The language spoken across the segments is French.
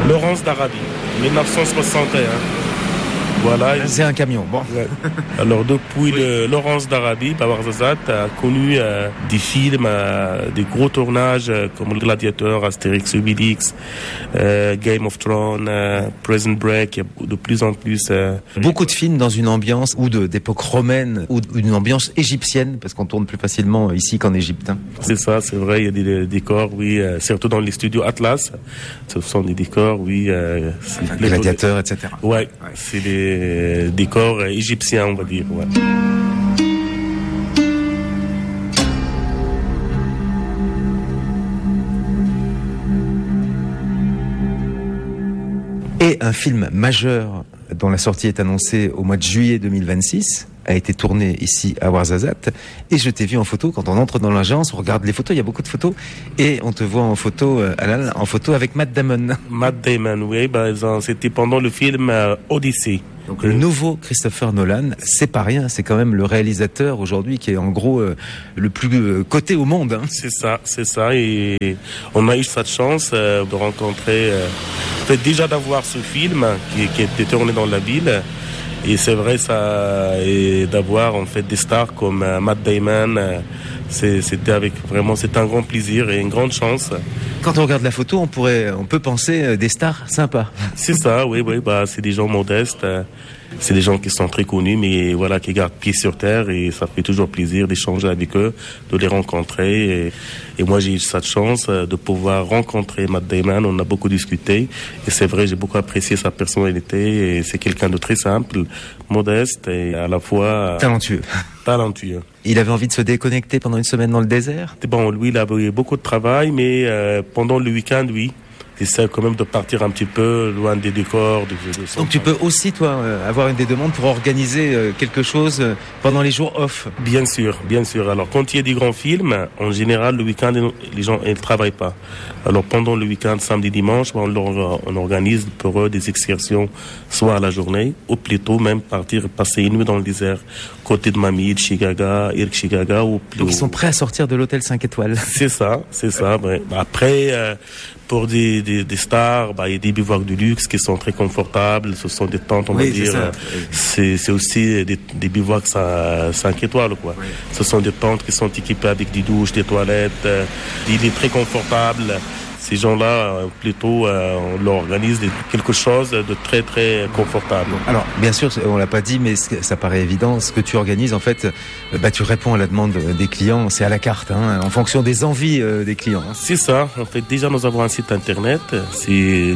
Laurence d'Arabie, 1961. Voilà. C'est un camion, bon. Ouais. Alors depuis Laurence d'Arabie, Ouarzazate a connu des films, des gros tournages comme Le Gladiateur, Astérix, Obélix, Game of Thrones, Prison Break, de plus en plus. Beaucoup de films dans une ambiance ou d'époque romaine ou une ambiance égyptienne, parce qu'on tourne plus facilement ici qu'en Égypte. Hein. C'est ça, c'est vrai, il y a des décors, oui, surtout dans les studios Atlas. Ce sont des décors, oui. Gladiateur, etc. Ouais, c'est des décors égyptiens, on va dire. Ouais. Et un film majeur dont la sortie est annoncée au mois de juillet 2026 a été tourné ici à Ouarzazate. Et je t'ai vu en photo, quand on entre dans l'agence, on regarde les photos, il y a beaucoup de photos, et on te voit en photo, Alan, en photo avec Matt Damon. Matt Damon, oui, c'était pendant le film Odyssey. Donc le nouveau Christopher Nolan, c'est pas rien, c'est quand même le réalisateur aujourd'hui qui est en gros le plus coté au monde. Hein. C'est ça, et on a eu cette chance de rencontrer, déjà d'avoir ce film qui était tourné dans la ville. Et c'est vrai, ça, et d'avoir en fait des stars comme Matt Damon, c'était un grand plaisir et une grande chance. Quand on regarde la photo, on peut penser des stars sympas. C'est ça, oui, c'est des gens modestes, c'est des gens qui sont très connus, mais voilà, qui gardent pied sur terre, et ça fait toujours plaisir d'échanger avec eux, de les rencontrer. Et moi, j'ai eu cette chance de pouvoir rencontrer Matt Damon. On a beaucoup discuté, et c'est vrai, j'ai beaucoup apprécié sa personnalité. Et c'est quelqu'un de très simple, modeste et à la fois talentueux. Il avait envie de se déconnecter pendant une semaine dans le désert. Bon, lui, il avait beaucoup de travail, mais pendant le week-end, oui. J'essaie quand même de partir un petit peu loin des décors. Donc tu peux aussi, toi, avoir des demandes pour organiser quelque chose pendant les jours off. Bien sûr. Alors quand il y a des grands films, en général, le week-end, les gens ne travaillent pas. Alors pendant le week-end, samedi, dimanche, on organise pour eux des excursions, soit à la journée, ou plutôt même passer une nuit dans le désert, côté de Mamid, Chigaga, Irk Chigaga. Donc ils sont prêts à sortir de l'hôtel 5 étoiles. C'est ça. Ouais. Après... Pour des stars, il y a des bivouacs de luxe qui sont très confortables. Ce sont des tentes, on va dire. C'est aussi des bivouacs 5 étoiles, quoi. Oui. Ce sont des tentes qui sont équipées avec des douches, des toilettes, des lits très confortables. Ces gens-là, plutôt, on leur organise quelque chose de très, très confortable. Alors, bien sûr, on l'a pas dit, mais ça paraît évident. Ce que tu organises, en fait, tu réponds à la demande des clients. C'est à la carte, hein, en fonction des envies des clients. Hein. C'est ça. En fait, déjà, nous avons un site internet. C'est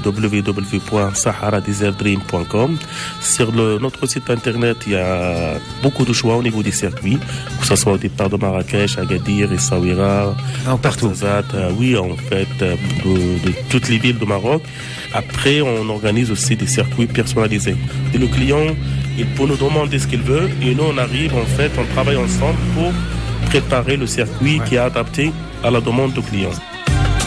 www.saharadesertdream.com. Sur notre site internet, il y a beaucoup de choix au niveau des circuits, que ce soit au départ de Marrakech, Agadir, Essaouira, partout. Oui, en fait, de toutes les villes de Maroc. Après, on organise aussi des circuits personnalisés. Et le client, il peut nous demander ce qu'il veut, et nous, on arrive, en fait, on travaille ensemble pour préparer le circuit qui est adapté à la demande du client.